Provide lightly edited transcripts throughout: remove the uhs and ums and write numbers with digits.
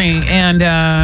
morning, and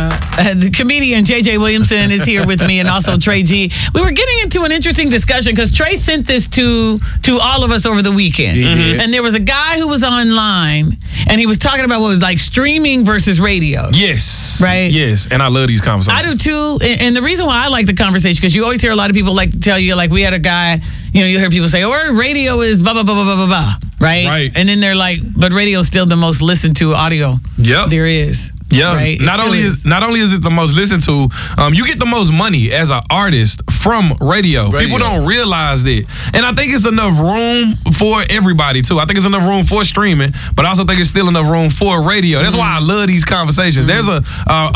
the comedian J.J. Williamson is here with me, and also Trey G. We were getting into an interesting discussion because Trey sent this to all of us over the weekend. And there was a guy who was online, and he was talking about what was like streaming versus radio. Yes. Right? Yes, and I love these conversations. I do too, and the reason why I like the conversation, because you always hear a lot of people like to tell you, like we had a guy, you hear people say, oh, radio is blah, blah, blah, blah, blah, blah, right? And then they're like, but radio is still the most listened to audio there is. Yeah, right? not only is it the most listened to, you get the most money as an artist from radio. People don't realize that, and I think it's enough room for everybody too. I think it's enough room for streaming, but I also think it's still enough room for radio. That's why I love these conversations. There's a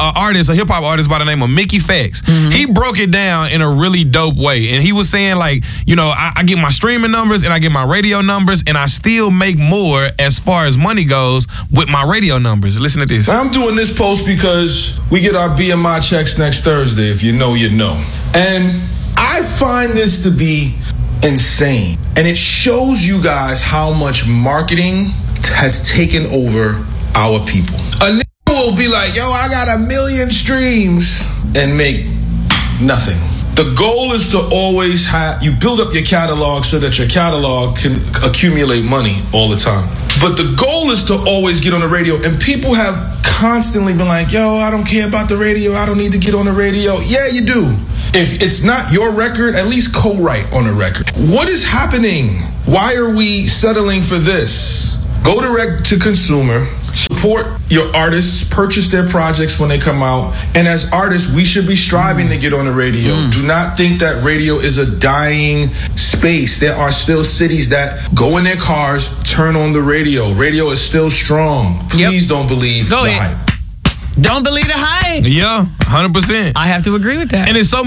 hip hop artist by the name of Mickey Fax. He broke it down in a really dope way, and he was saying like, I get my streaming numbers and I get my radio numbers, and I still make more as far as money goes with my radio numbers. Listen to this. I'm doing this post because we get our BMI checks next Thursday. If you know, you know. And I find this to be insane. And it shows you guys how much marketing has taken over our people. A nigga will be like, yo, I got 1 million streams and make nothing. The goal is to always you build up your catalog so that your catalog can accumulate money all the time. But the goal is to always get on the radio. And people have constantly been like, yo, I don't care about the radio. I don't need to get on the radio. Yeah, you do. If it's not your record, at least co-write on the record. What is happening? Why are we settling for this? Go direct to consumer. Support your artists, purchase their projects when they come out. And as artists, we should be striving to get on the radio. Do not think that radio is a dying space. There are still cities that go in their cars, turn on the radio. Radio is still strong. Please don't believe the hype. Don't believe the hype. Yeah, 100%. I have to agree with that. And it's so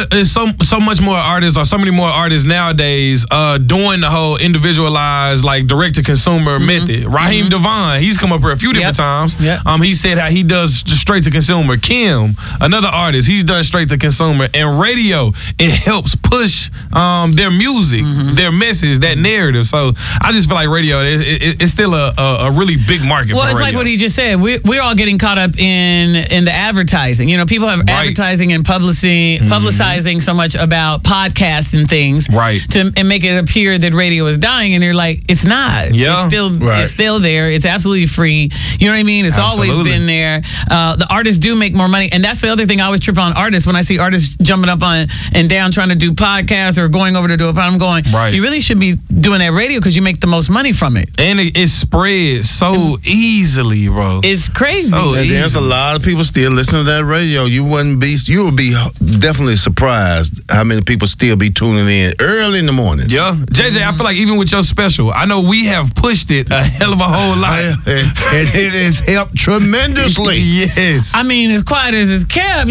much more artists, or so many more artists nowadays doing the whole individualized, like direct to consumer method. Raheem Devon, he's come up here a few different times. He said how he does straight to consumer. Kim, another artist, he's done straight to consumer. And radio, it helps push their music, their message, that narrative. So I just feel like radio, it's still a really big market. Well, for it's radio. like what he just said. We're all getting caught up in the advertising. People have advertising and publicizing so much about podcasts and things, and make it appear that radio is dying, and you're like, it's not. It's still there. It's absolutely free. You know what I mean? It's always been there. The artists do make more money, and that's the other thing I always trip on artists when I see artists jumping up on and down trying to do podcasts or going over to do it. I'm going, you really should be doing that radio because you make the most money from it, and it spreads so easily, bro. It's crazy. So there's a lot of people still listening to that radio. You would be definitely surprised how many people still be tuning in early in the mornings. Yeah. JJ, I feel like even with your special, I know we have pushed it a hell of a whole lot. And it has helped tremendously. Yes. I mean, as quiet as it's kept,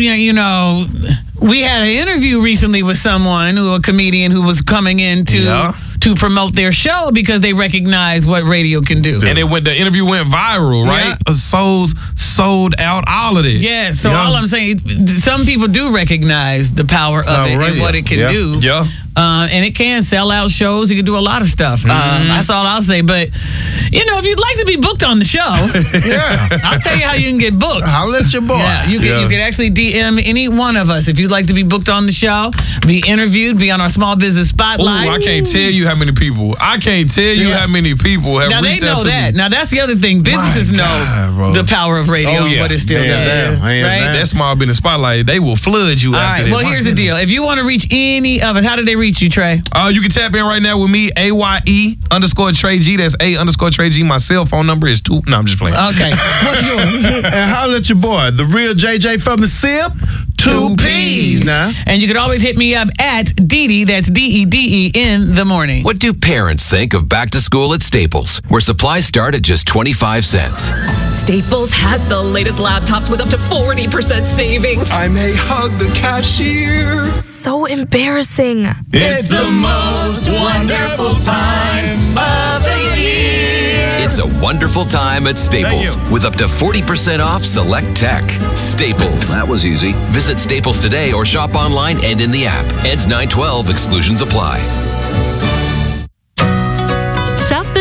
we had an interview recently with someone, a comedian who was coming in to promote their show because they recognize what radio can do. And the interview went viral, right? Sold out, all of it. Yeah, so all I'm saying, some people do recognize the power of it and what it can do. Yeah. And it can sell out shows. You can do a lot of stuff. That's all I'll say. But, if you'd like to be booked on the show, I'll tell you how you can get booked. I'll let your boy. Yeah, you can actually DM any one of us if you'd like to be booked on the show, be interviewed, be on our Small Business Spotlight. Ooh, I can't tell you how many people. How many people have reached out to me. Now, that's the other thing. Businesses know the power of radio and what it still does. Right? That Small Business Spotlight, they will flood you after that. Well, here's the deal. If you want to reach any of us, how do they reach you, Trey? You can tap in right now with me, AYE_Trey G. That's A_Trey G. My cell phone number is 2. No, I'm just playing. Okay. What's yours? And holla at your boy, the real JJ from the SIP. 2 P's now. And you can always hit me up at Dede, that's DEDE, in the morning. What do parents think of back to school at Staples, where supplies start at just 25 cents? Staples has the latest laptops with up to 40% savings. I may hug the cashier. So embarrassing. It's the most wonderful time of the year. It's a wonderful time at Staples with up to 40% off select tech. Staples. That was easy. Visit Staples today or shop online and in the app. Ends 9/12. Exclusions apply. Shop the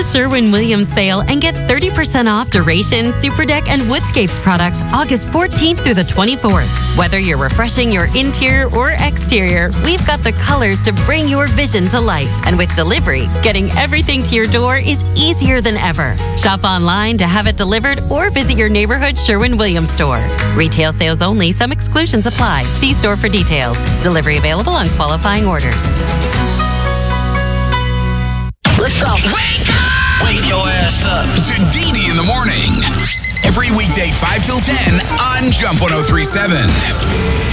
the Sherwin-Williams sale and get 30% off Duration, Super Deck, and Woodscapes products August 14th through the 24th. Whether you're refreshing your interior or exterior, we've got the colors to bring your vision to life. And with delivery, getting everything to your door is easier than ever. Shop online to have it delivered or visit your neighborhood Sherwin-Williams store. Retail sales only. Some exclusions apply. See store for details. Delivery available on qualifying orders. Let's go. Wake up! Wake your ass up. To DD in the morning. Every weekday 5 till 10 on Jump 103.7.